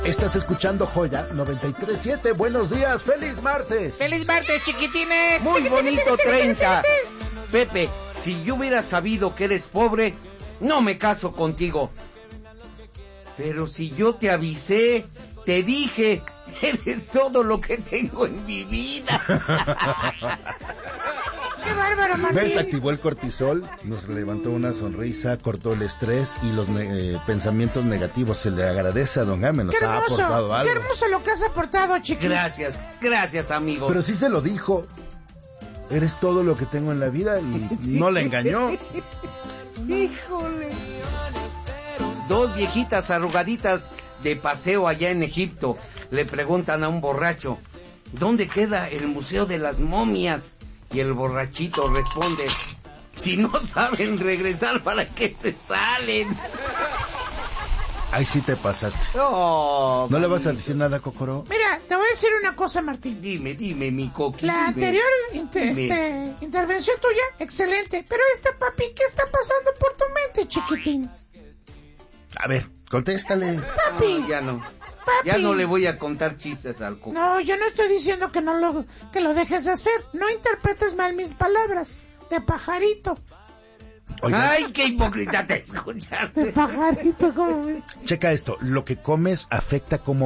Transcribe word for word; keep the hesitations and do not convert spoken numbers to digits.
Estás escuchando Joya noventa y tres punto siete. Buenos días, feliz martes. ¡Feliz martes, chiquitines! Muy bonito treinta. Pepe, si yo hubiera sabido que eres pobre, no me caso contigo. Pero si yo te avisé, te dije, eres todo lo que tengo en mi vida. ¡Qué bárbaro, Martín! ¿Ves? Activó el cortisol, nos levantó una sonrisa, cortó el estrés y los ne- eh, pensamientos negativos. Se le agradece a don Game, nos ¡Qué ha hermoso! aportado algo. ¡Qué hermoso lo que has aportado, chiquis! Gracias, gracias, amigo. Pero sí se lo dijo. Eres todo lo que tengo en la vida y Sí. no le engañó. ¡Híjole! Dos viejitas arrugaditas de paseo allá en Egipto le preguntan a un borracho, ¿dónde queda el Museo de las Momias? Y el borrachito responde, si no saben regresar, ¿para qué se salen? Ahí sí te pasaste. Oh, ¿No le vas a decir nada, Kokoro? Mira, te voy a decir una cosa, Martín. Dime, dime, mi coqui. La dime. anterior inter- Dime. este, intervención tuya, excelente. Pero esta, papi, ¿qué está pasando por tu mente, chiquitín? A ver, contéstale. Papi, No, ya no. papi. Ya no le voy a contar chistes al coco. No, yo no estoy diciendo que no lo, que lo dejes de hacer. No interpretes mal mis palabras. De pajarito. Oiga, Ay, qué hipócrita te escuchaste. De pajarito, ¿cómo ves? checa esto. Lo que comes afecta cómo